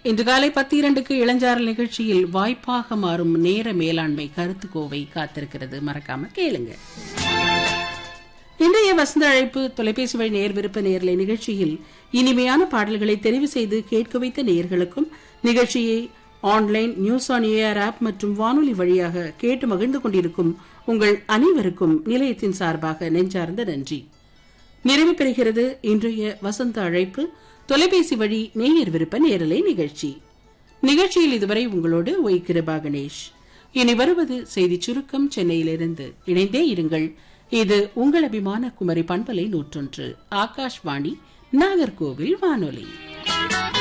இன்று காலை 10:02க்கு இளஞ்சாரல் நிகழ்ச்சியில் வாய்ப்பாக மாறும் நேர மேலாண்மை கருத்துக்கோவை காத்திருக்கிறது. மறக்காம கேளுங்க. இன்றைய வசந்த அழைப்பு தொலைபேசி வழி நேர் விருப்ப நேரலை நிகழ்ச்சியில் இனிமையான பாடல்களை தெரிவு செய்து கேட்க வைத்த நேயர்களுக்கும் நிகழ்ச்சியை online news on AR app மற்றும் வானொலி வழியாக கேட்டு மகிழ்ந்து கொண்டிருக்கும் உங்கள் அனைவருக்கும் நிலையத்தின் சார்பாக நெஞ்சார்ந்த நன்றி. நிறைவு பெறுகிறது இன்றைய வசந்த அழைப்பு தொலைபேசி வழி நேயர் விருப்ப நேரலை நிகழ்ச்சி. நிகழ்ச்சியில் இதுவரை உங்களோடு ஒய் கிருபா கணேஷ். இனி வருவது செய்தி சுருக்கம். சென்னையிலிருந்து இணைந்தே இருங்கள். இது உங்கள் அபிமான குமரி பண்பலை 101 ஆகாஷ்வாணி நாகர்கோவில் வானொலி.